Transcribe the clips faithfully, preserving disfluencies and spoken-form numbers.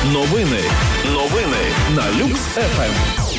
Новини. Новини на Люкс еф ем.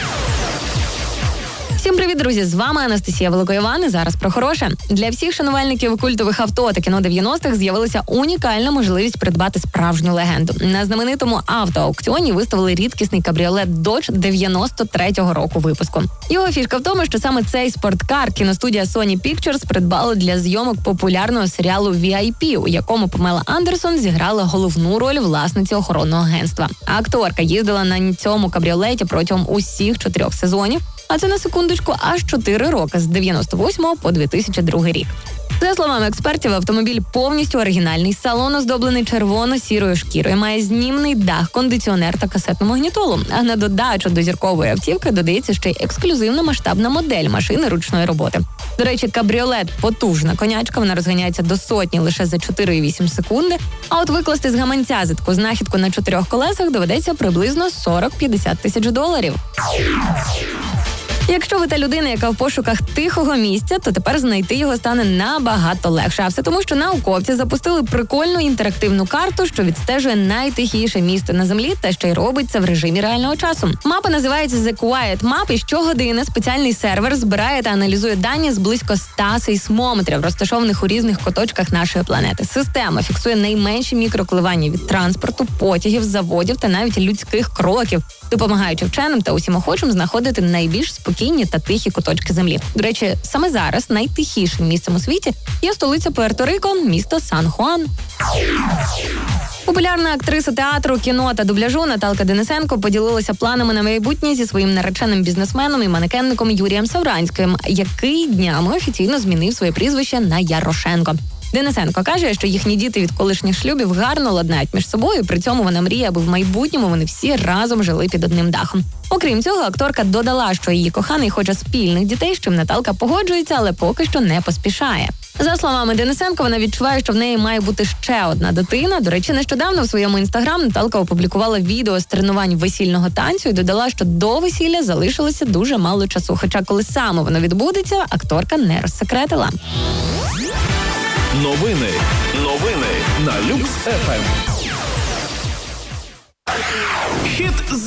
Всім привіт, друзі! З вами Анастасія Великоїван і зараз про хороше. Для всіх шанувальників культових авто та кіно дев'яностих з'явилася унікальна можливість придбати справжню легенду. На знаменитому автоаукціоні виставили рідкісний кабріолет Dodge дев'яносто третього року випуску. Його фішка в тому, що саме цей спорткар кіностудія Sony Pictures придбала для зйомок популярного серіалу ві ай пі, у якому Памела Андерсон зіграла головну роль власниці охоронного агентства. Акторка їздила на цьому кабріолеті протягом усіх чотирьох сезонів, а це на секундочку аж чотири роки, з дев'яносто восьмого по дві тисячі другий рік. За словами експертів, автомобіль повністю оригінальний, салон оздоблений червоно-сірою шкірою, має знімний дах, кондиціонер та касетну магнітолу. А на додачу до зіркової автівки додається ще й ексклюзивна масштабна модель машини ручної роботи. До речі, кабріолет – потужна конячка, вона розганяється до сотні лише за чотири цілих вісім секунди, а от викласти з гаманця за таку знахідку на чотирьох колесах доведеться приблизно сорок-п'ятдесят тисяч доларів. Якщо ви та людина, яка в пошуках тихого місця, то тепер знайти його стане набагато легше. А все тому, що науковці запустили прикольну інтерактивну карту, що відстежує найтихіше місце на землі та ще й робить це в режимі реального часу. Мапа називається The Quiet Map, і щогодини спеціальний сервер збирає та аналізує дані з близько ста сейсмометрів, розташованих у різних куточках нашої планети. Система фіксує найменші мікроколивання від транспорту, потягів, заводів та навіть людських кроків, допомагаючи вченим та усім охочим знаходити найбільш спокійні та тихі куточки землі. До речі, саме зараз найтихішим місцем у світі є столиця Пуерто-Рико, місто Сан-Хуан. Популярна актриса театру, кіно та дубляжу Наталка Денисенко поділилася планами на майбутнє зі своїм нареченим бізнесменом і манекенником Юрієм Савранським, який днями офіційно змінив своє прізвище на Ярошенко. Денисенко каже, що їхні діти від колишніх шлюбів гарно ладнають між собою, при цьому вона мріє, аби в майбутньому вони всі разом жили під одним дахом. Окрім цього, акторка додала, що її коханий хоче спільних дітей, з чим Наталка погоджується, але поки що не поспішає. За словами Денисенко, вона відчуває, що в неї має бути ще одна дитина. До речі, нещодавно в своєму інстаграм Наталка опублікувала відео з тренувань весільного танцю і додала, що до весілля залишилося дуже мало часу. Хоча коли саме воно відбудеться, акторка не розсекретила. Новини. Новини на Люкс еф ем. Хіт